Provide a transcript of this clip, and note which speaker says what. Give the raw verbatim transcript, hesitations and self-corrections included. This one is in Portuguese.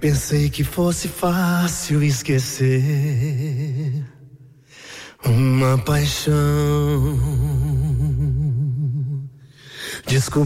Speaker 1: Pensei que fosse fácil esquecer uma paixão. Desculpa.